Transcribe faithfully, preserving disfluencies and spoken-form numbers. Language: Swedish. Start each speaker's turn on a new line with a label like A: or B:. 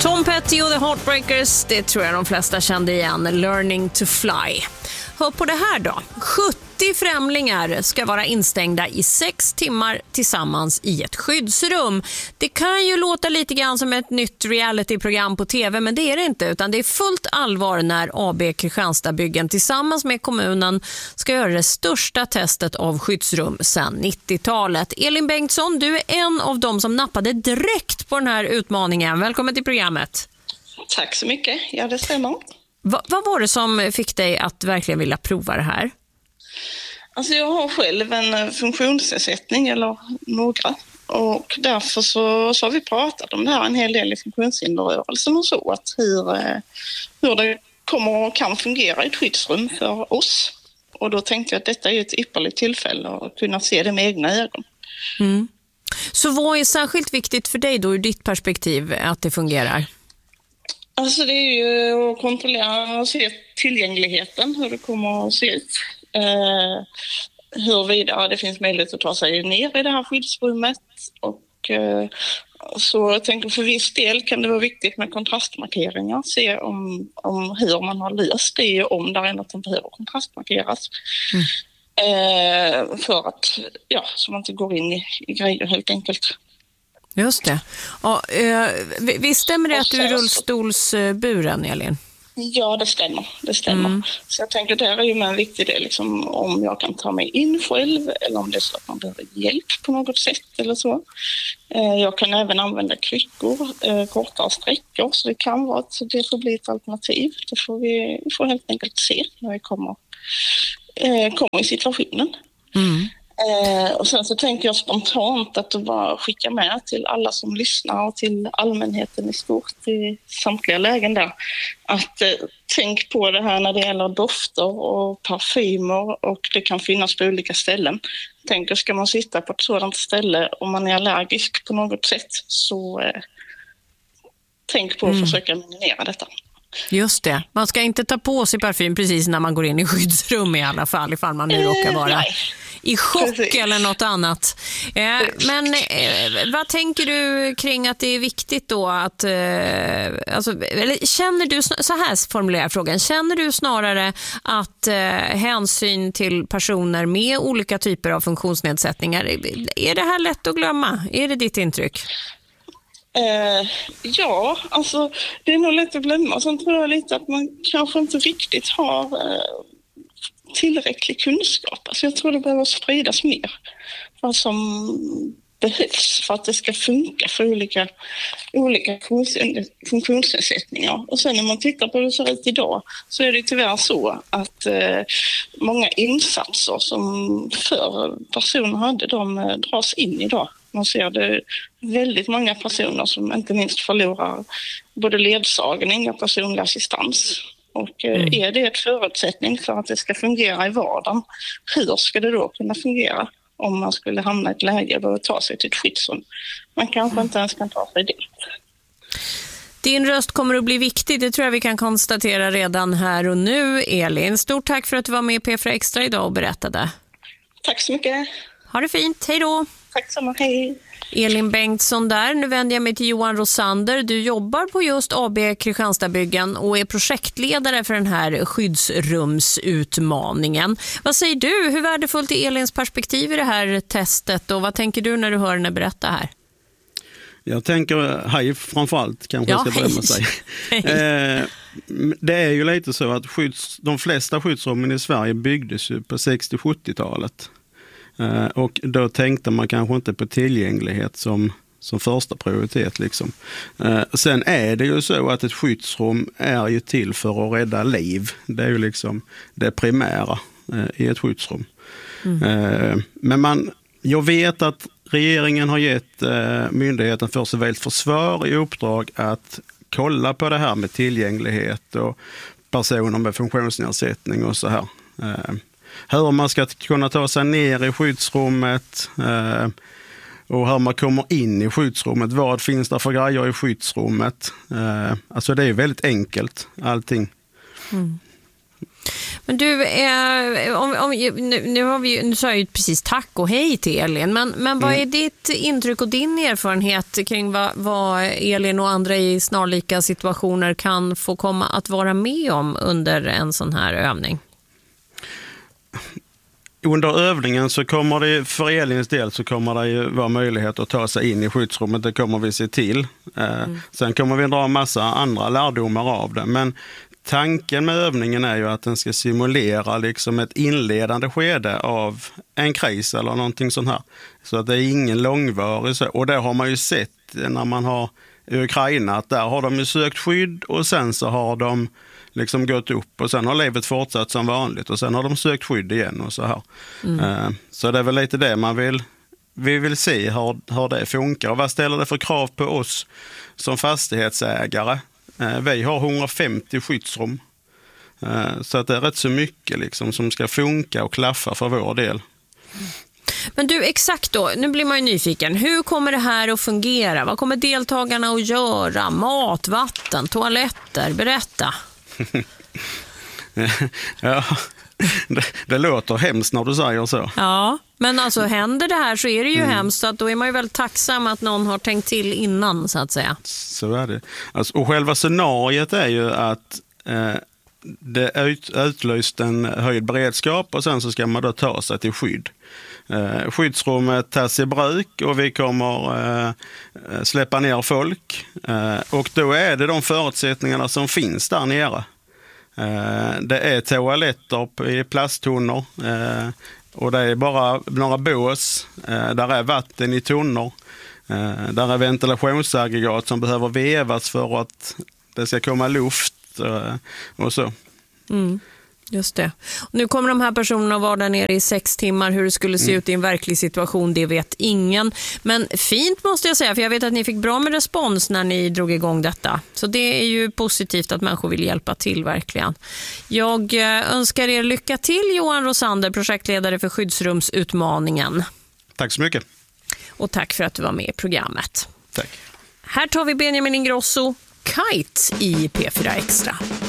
A: Tom Petty och The Heartbreakers, det tror jag de flesta kände igen. Learning to fly. Hör på det här då. sjuttio främlingar ska vara instängda i sex timmar tillsammans i ett skyddsrum. Det kan ju låta lite grann som ett nytt realityprogram på tv, men det är det inte, utan det är fullt allvar när A B Kristianstadsbyggen tillsammans med kommunen ska göra det största testet av skyddsrum sedan nittiotalet. Elin Bengtsson, du är en av dem som nappade direkt på den här utmaningen. Välkommen till programmet.
B: Tack så mycket. Ja, det stämmer.
A: Va, vad var det som fick dig att verkligen vilja prova det här?
B: Alltså jag har själv en funktionsnedsättning eller några, och därför så, så har vi pratat om det här en hel del i funktionshinderrörelsen och så, att hur, hur det kommer och kan fungera i ett skyddsrum för oss. Och då tänkte jag att detta är ett ypperligt tillfälle att kunna se det med egna ögon.
A: Mm. Så vad är särskilt viktigt för dig då ur ditt perspektiv att det fungerar?
B: Alltså det är ju att kontrollera och se tillgängligheten, hur det kommer att se ut. Eh, huruvida det finns möjlighet att ta sig ner i det här skyddsrummet. Och eh, så jag tänker för viss del kan det vara viktigt med kontrastmarkeringar. Se om, om hur man har löst det, om det är något som behöver kontrastmarkeras. Mm. Eh, för att, ja, så man inte går in i, i grejer helt enkelt.
A: Just det. Ja, eh, visst stämmer det att du är rullstolsburen, Elin?
B: Ja, det stämmer. Det stämmer. Mm. Så jag tänker att det här är ju en viktig del, liksom, om jag kan ta mig in själv eller om det är så att man behöver hjälp på något sätt eller så. Eh, jag kan även använda kryckor, eh, kortare sträckor, så det kan vara att det får bli ett alternativ. Det får vi, vi får helt enkelt se när vi kommer, eh, kommer i situationen. Mm. Eh, och sen så tänker jag spontant att bara skicka med till alla som lyssnar och till allmänheten i stort i samtliga lägen där, att eh, tänk på det här när det gäller dofter och parfymer, och det kan finnas på olika ställen. Tänk, ska man sitta på ett sådant ställe om man är allergisk på något sätt, så eh, tänk på att mm. försöka minimera detta.
A: Just det, man ska inte ta på sig parfym precis när man går in i skyddsrum i alla fall, ifall man nu eh, råkar vara nej. i chock Precis. eller något annat. Eh, men eh, vad tänker du kring att det är viktigt då att, eh, alltså, eller känner du, så här formulerar frågan, känner du snarare att eh, hänsyn till personer med olika typer av funktionsnedsättningar, är det här lätt att glömma? Är det ditt intryck?
B: Eh, ja, alltså det är nog lätt att glömma. Sen tror jag lite att man kanske inte riktigt har eh, tillräcklig kunskap. Alltså jag tror det behöver spridas mer vad som behövs för att det ska funka för olika, olika funktionsnedsättningar. Och sen när man tittar på hur det ser ut idag, så är det tyvärr så att eh, många insatser som för personer hade, de eh, dras in idag. Man ser det väldigt många personer som inte minst förlorar både ledsagning och personlig assistans. Och mm. är det ett förutsättning för att det ska fungera i vardagen, hur ska det då kunna fungera om man skulle hamna i ett läge och ta sig till ett skyddsrum? Man kanske mm. inte ens kan ta sig dit.
A: Din röst kommer att bli viktig, det tror jag vi kan konstatera redan här och nu, Elin. Stort tack för att du var med i P fyra Extra idag och berättade.
B: Tack så mycket.
A: Ha det fint, hej då.
B: Tack så mycket, hej.
A: Elin Bengtsson där. Nu vänder jag mig till Johan Rosander. Du jobbar på just A B Kristianstadsbyggen och är projektledare för den här skyddsrumsutmaningen. Vad säger du? Hur värdefullt är Elins perspektiv i det här testet, och vad tänker du när du hör henne berätta här?
C: Jag tänker, hej framförallt kanske ja, jag ska börja med sig. eh, det är ju lite så att skydds, de flesta skyddsrummen i Sverige byggdes ju på sextio-sjuttiotalet. Uh, och då tänkte man kanske inte på tillgänglighet som, som första prioritet liksom. Uh, sen är det ju så att ett skyddsrum är ju till för att rädda liv. Det är ju liksom det primära uh, i ett skyddsrum. Mm. Uh, men man, jag vet att regeringen har gett uh, Myndigheten för civilt försvar i uppdrag att kolla på det här med tillgänglighet och personer med funktionsnedsättning och så här. Uh, hur man ska kunna ta sig ner i skyddsrummet eh, och hur man kommer in i skyddsrummet. Vad finns det för grejer i skyddsrummet? Eh, alltså det är väldigt enkelt, allting.
A: Mm. Men du, eh, om, om, nu, nu, har vi, nu sa jag ju precis tack och hej till Elin, men, men vad är ditt intryck och din erfarenhet kring vad, vad Elin och andra i snarlika situationer kan få komma att vara med om under en sån här övning?
C: Under övningen så kommer det, för Elins del så kommer det ju vara möjlighet att ta sig in i skyddsrummet, det kommer vi se till. Mm. Sen kommer vi dra en massa andra lärdomar av det, men tanken med övningen är ju att den ska simulera liksom ett inledande skede av en kris eller någonting sånt här. Så att det är ingen långvarig. Och det har man ju sett när man har i Ukraina, att där har de ju sökt skydd och sen så har de liksom gått upp och sen har livet fortsatt som vanligt och sen har de sökt skydd igen och så här. Mm. Så det är väl lite det man vill, vi vill se hur, hur det funkar och vad ställer det för krav på oss som fastighetsägare. Vi har hundrafemtio skyddsrum så att det är rätt så mycket liksom som ska funka och klaffa för vår del.
A: Men du, exakt då, nu blir man ju nyfiken. Hur kommer det här att fungera? Vad kommer deltagarna att göra? Mat, vatten, toaletter, berätta.
C: Ja, det, det låter hemskt när du säger så.
A: Ja, men alltså händer det här så är det ju mm. hemskt, så att då är man ju väldigt tacksam att någon har tänkt till innan, så att säga. Så är
C: det. Alltså, och själva scenariet är ju att eh, det ut, utlyst en höjd beredskap och sen så ska man då ta sig till skydd. Eh, skyddsrummet tas i bruk och vi kommer eh, släppa ner folk. Eh, och då är det de förutsättningarna som finns där nere. Eh, det är toaletter i plasttunnor eh, och det är bara några bås. Eh, där är vatten i tunnor. Eh, där är ventilationsaggregat som behöver vevas för att det ska komma luft eh, och så.
A: Mm. Just det. Och nu kommer de här personerna att vara där nere i sex timmar. Hur det skulle se mm. ut i en verklig situation, det vet ingen. Men fint måste jag säga, för jag vet att ni fick bra med respons när ni drog igång detta. Så det är ju positivt att människor vill hjälpa till verkligen. Jag önskar er lycka till, Johan Rosander, projektledare för skyddsrumsutmaningen.
C: Tack så mycket.
A: Och tack för att du var med i programmet.
C: Tack.
A: Här tar vi Benjamin Ingrosso, Kite i P fyra Extra.